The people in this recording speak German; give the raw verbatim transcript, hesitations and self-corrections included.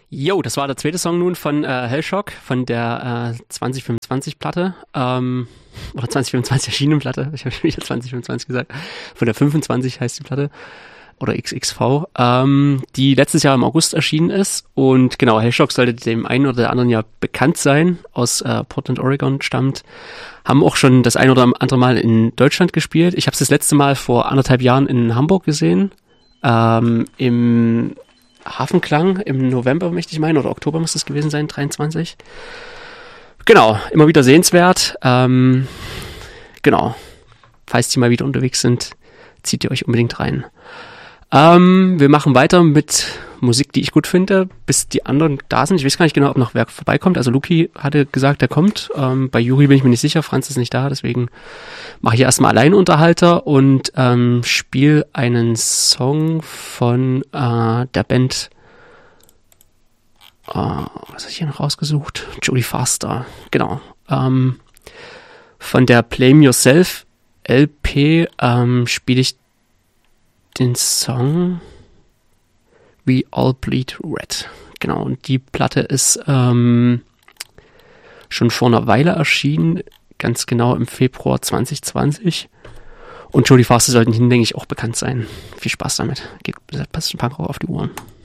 Jo, das war der zweite Song nun von äh, Hellshock, von der äh, zwanzig fünfundzwanzig Platte, ähm, oder zwanzig fünfundzwanzig erschienenen Platte, ich habe schon wieder zwanzig fünfundzwanzig gesagt, von der fünfundzwanzig heißt die Platte, oder X X V, ähm, die letztes Jahr im August erschienen ist. Und genau, Hellshock sollte dem einen oder der anderen ja bekannt sein, aus äh, Portland, Oregon stammt, haben auch schon das ein oder andere Mal in Deutschland gespielt. Ich habe es das letzte Mal vor anderthalb Jahren in Hamburg gesehen, ähm, im Hafenklang im November, möchte ich meinen, oder Oktober muss das gewesen sein, dreiundzwanzig. Genau, immer wieder sehenswert. Ähm, genau, falls die mal wieder unterwegs sind, zieht ihr euch unbedingt rein. Ähm, wir machen weiter mit Musik, die ich gut finde, bis die anderen da sind. Ich weiß gar nicht genau, ob noch wer vorbeikommt. Also Luki hatte gesagt, er kommt. Ähm, bei Juri bin ich mir nicht sicher, Franz ist nicht da, deswegen mache ich erstmal Alleinunterhalter und ähm, spiele einen Song von äh, der Band, äh, was habe ich hier noch rausgesucht? Jodie Foster, genau. Ähm, von der Blame Yourself L P ähm, spiele ich den Song We All Bleed Red. Genau, und die Platte ist ähm, schon vor einer Weile erschienen, ganz genau im Februar zwanzig zwanzig. Und Jodie Foster sollten Ihnen, denke ich, auch bekannt sein. Viel Spaß damit. Geht ein bisschen Punkrock auf die Ohren.